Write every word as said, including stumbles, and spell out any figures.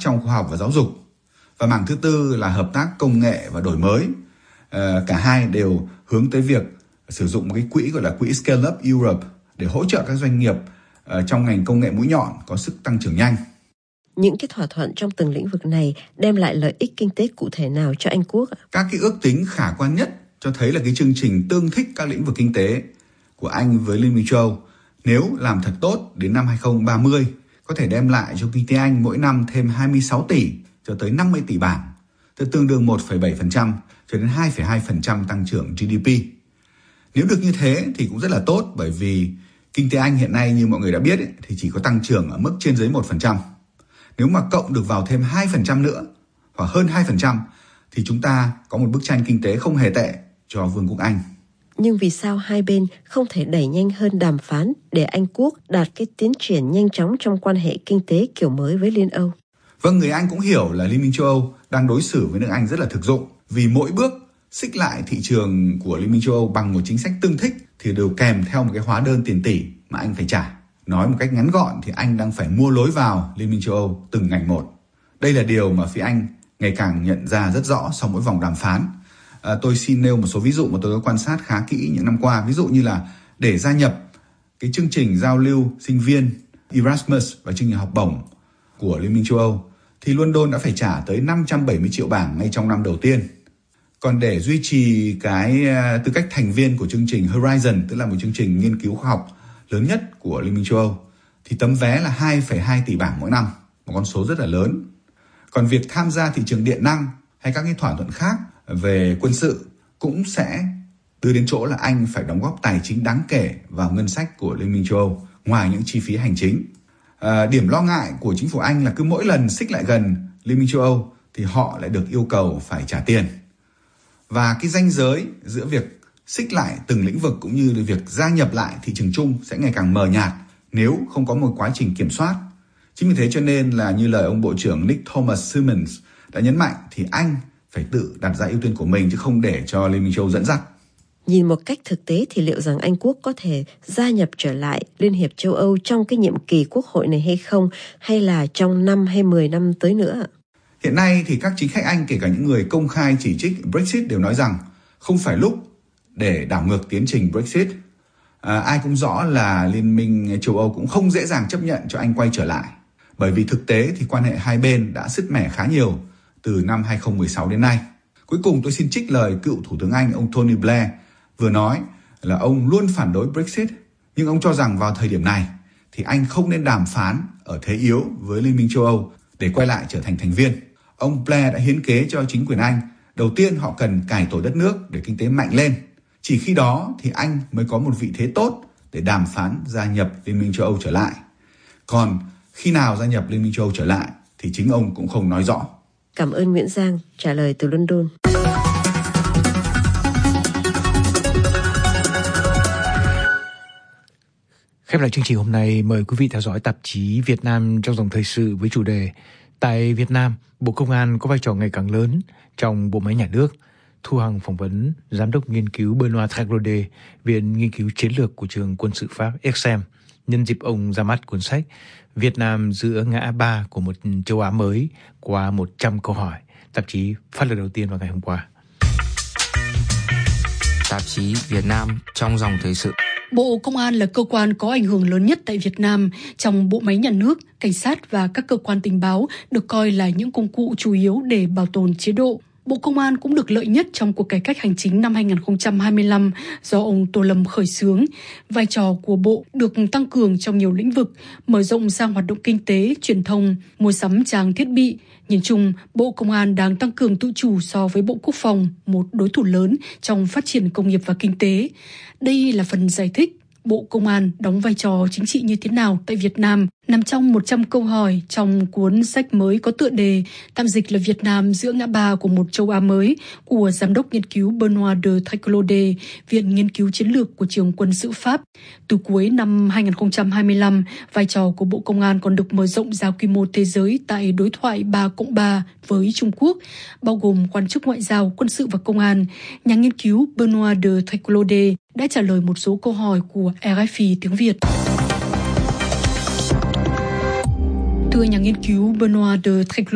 trong khoa học và giáo dục. Và mảng thứ tư là hợp tác công nghệ và đổi mới. À, cả hai đều hướng tới việc sử dụng một cái quỹ gọi là quỹ Scale Up Europe để hỗ trợ các doanh nghiệp uh, trong ngành công nghệ mũi nhọn có sức tăng trưởng nhanh. Những cái thỏa thuận trong từng lĩnh vực này đem lại lợi ích kinh tế cụ thể nào cho Anh Quốc ạ? Các cái ước tính khả quan nhất cho thấy là cái chương trình tương thích các lĩnh vực kinh tế của Anh với Liên minh châu Âu nếu làm thật tốt đến năm hai không ba mươi có thể đem lại cho kinh tế Anh mỗi năm thêm hai mươi sáu tỷ cho tới năm mươi tỷ bảng, tương đương một phẩy bảy phần trăm cho đến hai phẩy hai phần trăm tăng trưởng giê đê pê. Nếu được như thế thì cũng rất là tốt, bởi vì kinh tế Anh hiện nay như mọi người đã biết ấy, thì chỉ có tăng trưởng ở mức trên dưới một phần trăm. Nếu mà cộng được vào thêm hai phần trăm nữa hoặc hơn hai phần trăm thì chúng ta có một bức tranh kinh tế không hề tệ cho Vương quốc Anh. Nhưng vì sao hai bên không thể đẩy nhanh hơn đàm phán để Anh Quốc đạt cái tiến triển nhanh chóng trong quan hệ kinh tế kiểu mới với Liên Âu? Vâng, người Anh cũng hiểu là Liên minh châu Âu đang đối xử với nước Anh rất là thực dụng, vì mỗi bước xích lại thị trường của Liên minh châu Âu bằng một chính sách tương thích thì đều kèm theo một cái hóa đơn tiền tỷ mà Anh phải trả. Nói một cách ngắn gọn thì Anh đang phải mua lối vào Liên minh châu Âu từng ngành một. Đây là điều mà phía Anh ngày càng nhận ra rất rõ sau mỗi vòng đàm phán. À, tôi xin nêu một số ví dụ mà tôi đã quan sát khá kỹ những năm qua. Ví dụ như là để gia nhập cái chương trình giao lưu sinh viên Erasmus và chương trình học bổng của Liên minh châu Âu thì London đã phải trả tới năm trăm bảy mươi triệu bảng ngay trong năm đầu tiên. Còn để duy trì cái tư cách thành viên của chương trình Horizon, tức là một chương trình nghiên cứu khoa học lớn nhất của Liên minh châu Âu, thì tấm vé là hai phẩy hai tỷ bảng mỗi năm, một con số rất là lớn. Còn việc tham gia thị trường điện năng hay các cái thỏa thuận khác về quân sự cũng sẽ đưa đến chỗ là Anh phải đóng góp tài chính đáng kể vào ngân sách của Liên minh châu Âu, ngoài những chi phí hành chính. À, điểm lo ngại của chính phủ Anh là cứ mỗi lần xích lại gần Liên minh châu Âu thì họ lại được yêu cầu phải trả tiền. Và cái ranh giới giữa việc xích lại từng lĩnh vực cũng như là việc gia nhập lại thị trường chung sẽ ngày càng mờ nhạt nếu không có một quá trình kiểm soát. Chính vì thế cho nên là như lời ông Bộ trưởng Nick Thomas Symonds đã nhấn mạnh thì Anh phải tự đặt ra ưu tiên của mình chứ không để cho Liên minh châu Âu dẫn dắt. Nhìn một cách thực tế thì liệu rằng Anh Quốc có thể gia nhập trở lại Liên hiệp châu Âu trong cái nhiệm kỳ quốc hội này hay không, hay là trong năm hay mười năm tới nữa? Hiện nay thì các chính khách Anh, kể cả những người công khai chỉ trích Brexit, đều nói rằng không phải lúc để đảo ngược tiến trình Brexit. À, ai cũng rõ là Liên minh châu Âu cũng không dễ dàng chấp nhận cho Anh quay trở lại, bởi vì thực tế thì quan hệ hai bên đã sứt mẻ khá nhiều từ năm hai không một sáu đến nay. Cuối cùng tôi xin trích lời cựu Thủ tướng Anh ông Tony Blair vừa nói là ông luôn phản đối Brexit, nhưng ông cho rằng vào thời điểm này thì Anh không nên đàm phán ở thế yếu với Liên minh châu Âu để quay lại trở thành thành viên. Ông Blair đã hiến kế cho chính quyền Anh, đầu tiên họ cần cải tổ đất nước để kinh tế mạnh lên. Chỉ khi đó thì Anh mới có một vị thế tốt để đàm phán gia nhập Liên minh châu Âu trở lại. Còn khi nào gia nhập Liên minh châu Âu trở lại thì chính ông cũng không nói rõ. Cảm ơn Nguyễn Giang trả lời từ London. Khép lại chương trình hôm nay, mời quý vị theo dõi tạp chí Việt Nam trong dòng thời sự với chủ đề Tại Việt Nam, Bộ Công an có vai trò ngày càng lớn trong bộ máy nhà nước. Thu Hằng phỏng vấn Giám đốc nghiên cứu Benoît Traclaudet, Viện Nghiên cứu Chiến lược của trường quân sự Pháp e ích em, nhân dịp ông ra mắt cuốn sách Việt Nam giữa ngã ba của một châu Á mới qua một trăm câu hỏi. Tạp chí phát lần đầu tiên vào ngày hôm qua. Tạp chí Việt Nam trong dòng thời sự. Bộ Công an là cơ quan có ảnh hưởng lớn nhất tại Việt Nam. Trong bộ máy nhà nước, cảnh sát và các cơ quan tình báo được coi là những công cụ chủ yếu để bảo tồn chế độ. Bộ Công an cũng được lợi nhất trong cuộc cải cách hành chính năm hai không hai lăm do ông Tô Lâm khởi xướng. Vai trò của Bộ được tăng cường trong nhiều lĩnh vực, mở rộng sang hoạt động kinh tế, truyền thông, mua sắm trang thiết bị. Nhìn chung, Bộ Công an đang tăng cường tự chủ so với Bộ Quốc phòng, một đối thủ lớn trong phát triển công nghiệp và kinh tế. Đây là phần giải thích Bộ Công an đóng vai trò chính trị như thế nào tại Việt Nam, nằm trong một trăm câu hỏi trong cuốn sách mới có tựa đề tạm dịch là Việt Nam giữa ngã ba của một châu Á mới của Giám đốc nghiên cứu Benoît de Traclaudet, Viện Nghiên cứu Chiến lược của trường quân sự Pháp. Từ cuối năm hai không hai lăm, vai trò của Bộ Công an còn được mở rộng ra quy mô thế giới tại đối thoại ba cộng ba với Trung Quốc, bao gồm quan chức ngoại giao, quân sự và công an. Nhà nghiên cứu Benoît de Traclaudet đã trả lời một số câu hỏi của rờ ép i tiếng Việt. Thưa nhà nghiên cứu Benoît de Traclaudet,